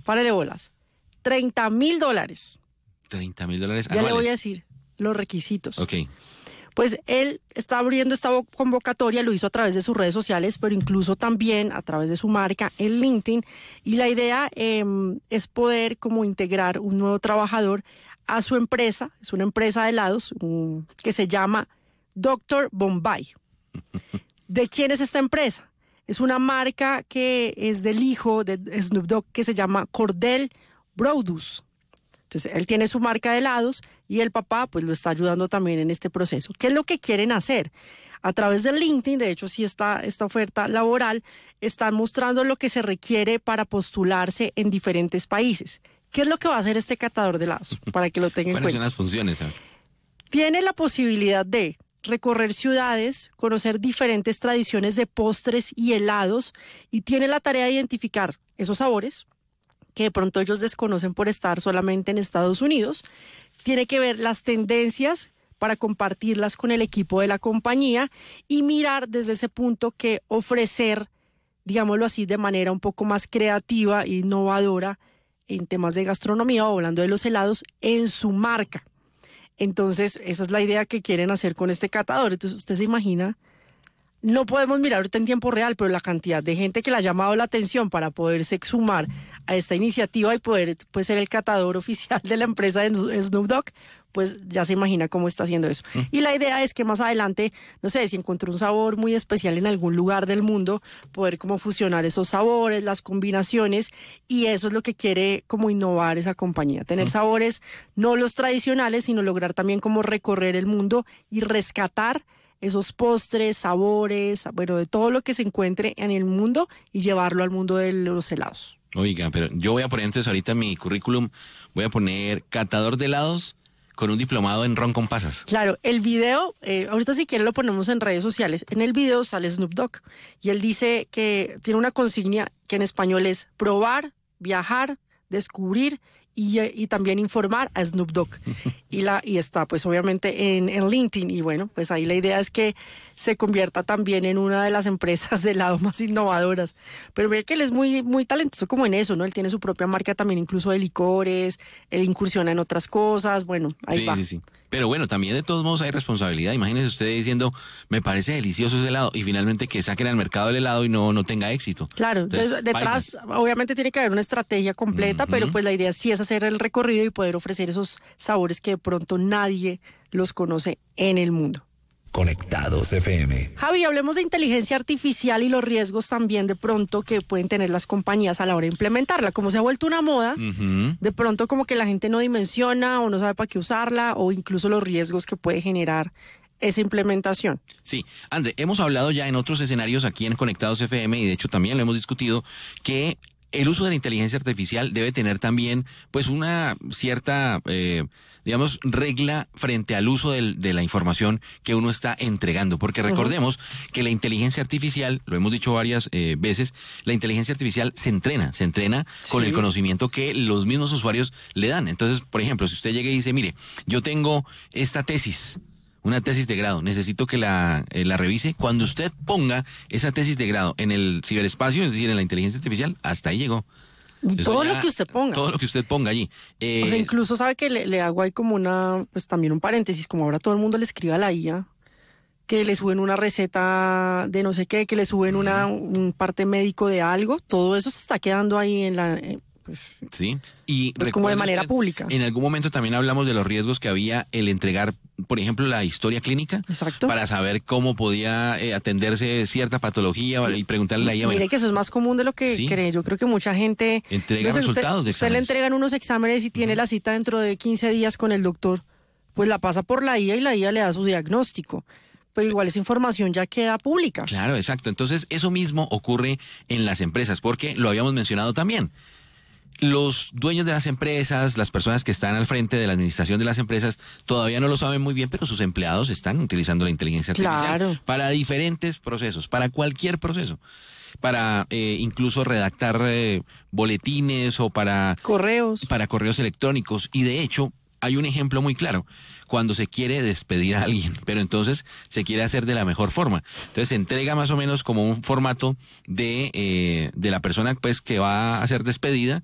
párele bolas, $30,000. $30,000 Ya anuales. le voy a decir los requisitos. Ok. Pues él está abriendo esta convocatoria, lo hizo a través de sus redes sociales, pero incluso también a través de su marca en LinkedIn. Y la idea es poder como integrar un nuevo trabajador a su empresa. Es una empresa de helados que se llama Dr. Bombay. ¿De quién es esta empresa? Es una marca que es del hijo de Snoop Dogg que se llama Cordell Brodus. Entonces, él tiene su marca de helados y el papá pues lo está ayudando también en este proceso. ¿Qué es lo que quieren hacer? A través de LinkedIn, de hecho, sí está esta oferta laboral, están mostrando lo que se requiere para postularse en diferentes países. ¿Qué es lo que va a hacer este catador de helados? Para que lo tengan en ¿Cuáles son cuenta. las funciones? Tiene la posibilidad de recorrer ciudades, conocer diferentes tradiciones de postres y helados y tiene la tarea de identificar esos sabores que de pronto ellos desconocen por estar solamente en Estados Unidos. Tiene que ver las tendencias para compartirlas con el equipo de la compañía y mirar desde ese punto que ofrecer, digámoslo así, de manera un poco más creativa e innovadora en temas de gastronomía o hablando de los helados en su marca. Entonces, esa es la idea que quieren hacer con este catador. Entonces, usted se imagina, no podemos mirar ahorita en tiempo real, pero la cantidad de gente que le ha llamado la atención para poderse sumar a esta iniciativa y poder pues, ser el catador oficial de la empresa de Snoop Dogg, pues ya se imagina cómo está haciendo eso. Y la idea es que más adelante, no sé, si encontró un sabor muy especial en algún lugar del mundo, poder como fusionar esos sabores, las combinaciones, y eso es lo que quiere como innovar esa compañía, tener sabores no los tradicionales, sino lograr también como recorrer el mundo y rescatar esos postres, sabores, bueno, de todo lo que se encuentre en el mundo y llevarlo al mundo de los helados. Oiga, pero yo voy a poner entonces ahorita en mi currículum, voy a poner catador de helados con un diplomado en ron con pasas. Claro, el video, ahorita si quieren lo ponemos en redes sociales. En el video sale Snoop Dogg y él dice que tiene una consigna que en español es probar, viajar, descubrir y también informar a Snoop Dogg. Y está pues obviamente en LinkedIn y bueno, pues ahí la idea es que se convierta también en una de las empresas de helado más innovadoras. Pero ve que él es muy, muy talentoso como en eso, ¿no? Él tiene su propia marca también incluso de licores, él incursiona en otras cosas, bueno, ahí va. Sí. Pero bueno, también de todos modos hay responsabilidad. Imagínese usted diciendo, me parece delicioso ese helado, y finalmente que saquen al mercado el helado y no tenga éxito. Claro, entonces detrás obviamente tiene que haber una estrategia completa, pero pues la idea sí es hacer el recorrido y poder ofrecer esos sabores que de pronto nadie los conoce en el mundo. Conectados FM. Javi, hablemos de inteligencia artificial y los riesgos también de pronto que pueden tener las compañías a la hora de implementarla. Como se ha vuelto una moda, de pronto como que la gente no dimensiona o no sabe para qué usarla o incluso los riesgos que puede generar esa implementación. Sí, André, hemos hablado ya en otros escenarios aquí en Conectados FM y de hecho también lo hemos discutido que el uso de la inteligencia artificial debe tener también pues una cierta digamos, regla frente al uso de la información que uno está entregando. Porque recordemos que la inteligencia artificial, lo hemos dicho varias veces, la inteligencia artificial se entrena con el conocimiento que los mismos usuarios le dan. Entonces, por ejemplo, si usted llega y dice, mire, yo tengo esta tesis, una tesis de grado, necesito que la revise. Cuando usted ponga esa tesis de grado en el ciberespacio, es decir, en la inteligencia artificial, hasta ahí llegó. Y todo lo que usted ponga. Todo lo que usted ponga allí. O sea, incluso sabe que le hago ahí como pues también un paréntesis, como ahora todo el mundo le escribe a la IA, que le suben una receta de no sé qué, que le suben un parte médico de algo, todo eso se está quedando ahí en la... pues, sí, y pues como de manera pública. En algún momento también hablamos de los riesgos que había el entregar, por ejemplo, la historia clínica. Exacto. Para saber cómo podía atenderse cierta patología y preguntarle a la IA. Mire que eso es más común de lo que cree. Yo creo que mucha gente... entrega resultados de exámenes. Usted le entregan unos exámenes y tiene la cita dentro de 15 días con el doctor, pues la pasa por la IA y la IA le da su diagnóstico. Pero igual esa información ya queda pública. Claro, exacto. Entonces, eso mismo ocurre en las empresas, porque lo habíamos mencionado también. Los dueños de las empresas, las personas que están al frente de la administración de las empresas, todavía no lo saben muy bien, pero sus empleados están utilizando la inteligencia artificial para diferentes procesos, para cualquier proceso, para incluso redactar boletines o para correos electrónicos. Y de hecho, hay un ejemplo muy claro, cuando se quiere despedir a alguien, pero entonces se quiere hacer de la mejor forma. Entonces se entrega más o menos como un formato de la persona pues que va a ser despedida,